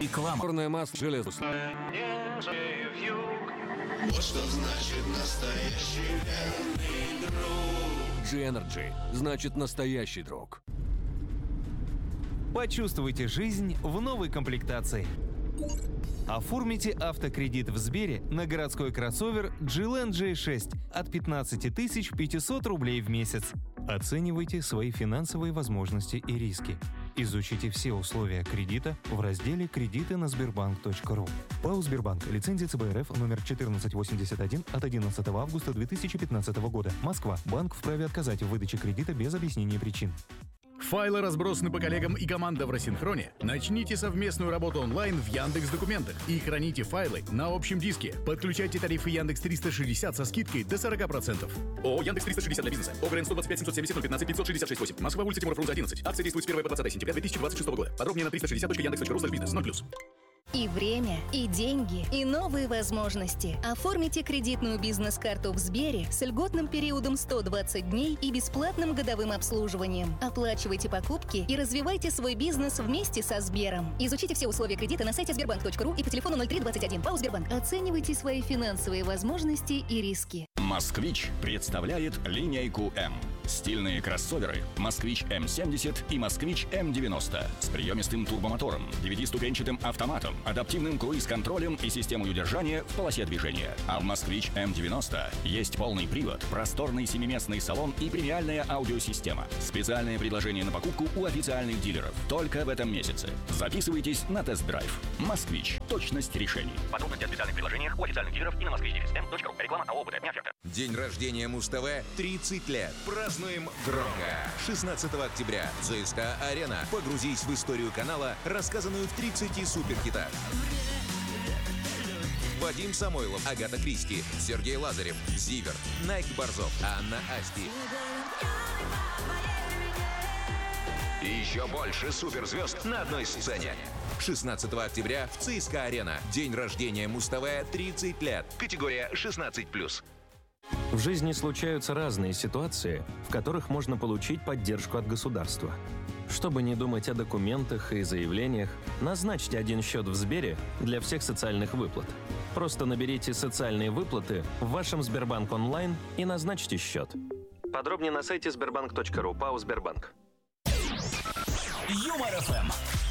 Реклама. Горное масло, железо. Вот что значит настоящий верный друг. G-Energy значит настоящий друг. Почувствуйте жизнь в новой комплектации. Оформите автокредит в Сбере на городской кроссовер GLN J6 от 15 500 рублей в месяц. Оценивайте свои финансовые возможности и риски. Изучите все условия кредита в разделе «Кредиты на Сбербанк.ру». ПАО «Сбербанк». Лицензия ЦБРФ номер 1481 от 11 августа 2015 года. Москва. Банк вправе отказать в выдаче кредита без объяснения причин. Файлы разбросаны по коллегам и команда в рассинхроне. Начните совместную работу онлайн в Яндекс.Документах и храните файлы на общем диске. Подключайте тарифы Яндекс 360 со скидкой до 40%. ООО Яндекс 360 для бизнеса. ОГРН 125 770 015 566 8. Москва, улица Тимура Фрунзе 11. Акция действует с 1 по 20 сентября 2026 года. Подробнее на 360.yandex.ru/бизнес. 0+. И время, и деньги, и новые возможности. Оформите кредитную бизнес-карту в Сбере с льготным периодом 120 дней и бесплатным годовым обслуживанием. Оплачивайте покупки и развивайте свой бизнес вместе со Сбером. Изучите все условия кредита на сайте sberbank.ru и по телефону 0321. ПАО «Сбербанк». Оценивайте свои финансовые возможности и риски. «Москвич» представляет линейку М. Стильные кроссоверы «Москвич М70» и «Москвич М90» с приемистым турбомотором, 9-ступенчатым автоматом, адаптивным круиз-контролем и системой удержания в полосе движения. А в «Москвич М90» есть полный привод, просторный семиместный салон и премиальная аудиосистема. Специальное предложение на покупку у официальных дилеров только в этом месяце. Записывайтесь на тест-драйв. «Москвич». Точность решений. Подробности о специальных предложениях у официальных дилеров и на moskvich.ru. Реклама АО «ОПТ». Не оферта. День рождения Муз-ТВ 30 лет. Празднуем громко. 16 октября. ЦСКА-арена. Погрузись в историю канала, рассказанную в 30 суперхитах. Вадим Самойлов, Агата Кристи, Сергей Лазарев, Зиверт, Найк Борзов, Анна Асти. И еще больше суперзвезд на одной сцене. 16 октября в ЦСКА-арена. День рождения Муз-ТВ 30 лет. Категория 16+. В жизни случаются разные ситуации, в которых можно получить поддержку от государства. Чтобы не думать о документах и заявлениях, назначьте один счет в Сбере для всех социальных выплат. Просто наберите «Социальные выплаты» в вашем Сбербанк онлайн и назначьте счет. Подробнее на сайте sberbank.ru. ПАО «Сбербанк». Юмор ФМ.